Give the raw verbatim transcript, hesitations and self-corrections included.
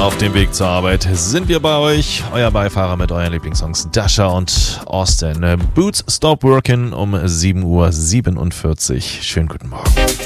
Auf dem Weg zur Arbeit sind wir bei euch, euer Beifahrer mit euren Lieblingssongs Dasha und Austin. Boots Stop Working um sieben Uhr siebenundvierzig. Schönen guten Morgen.